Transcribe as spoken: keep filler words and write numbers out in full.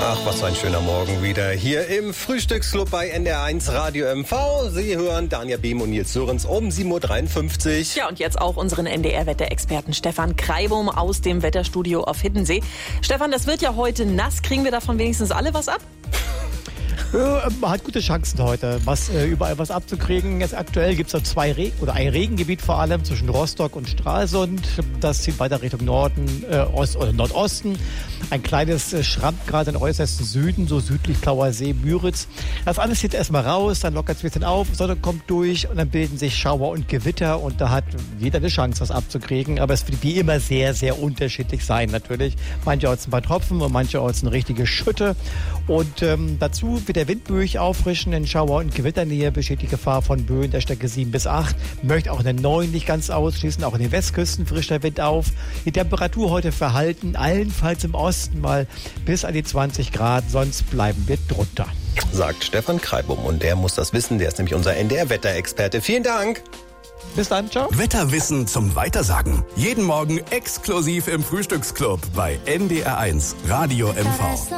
Ach, was für ein schöner Morgen wieder hier im Frühstücksclub bei N D R eins Radio M V. Sie hören Danja Behm und Nils Sörens um sieben Uhr dreiundfünfzig. Ja, und jetzt auch unseren N D R-Wetterexperten Stefan Kreibum aus dem Wetterstudio auf Hiddensee. Stefan, das wird ja heute nass. Kriegen wir davon wenigstens alle was ab? Man hat gute Chancen heute, was, äh, überall was abzukriegen. Jetzt aktuell gibt es noch zwei Regen oder ein Regengebiet vor allem zwischen Rostock und Stralsund. Das zieht weiter Richtung Norden, äh, Ost oder Nordosten. Ein kleines äh, schrammt gerade im äußersten Süden, so südlich Plauer See, Müritz. Das alles zieht erstmal raus, dann lockert es ein bisschen auf, Sonne kommt durch und dann bilden sich Schauer und Gewitter und da hat jeder eine Chance, was abzukriegen. Aber es wird wie immer sehr, sehr unterschiedlich sein natürlich. Manche Orts ein paar Tropfen und manche Orts eine richtige Schütte. Und ähm, dazu wird der Wind böig auffrischen. In Schauer- und Gewitternähe besteht die Gefahr von Böen der Stärke sieben bis acht. Möchte auch in den neun nicht ganz ausschließen. Auch in den Westküsten frischt der Wind auf. Die Temperatur heute verhalten, allenfalls im Osten mal bis an die zwanzig Grad. Sonst bleiben wir drunter. Sagt Stefan Kreibum. Und der muss das wissen. Der ist nämlich unser N D R-Wetterexperte. Vielen Dank. Bis dann, ciao. Wetterwissen zum Weitersagen. Jeden Morgen exklusiv im Frühstücksclub bei N D R eins Radio M V.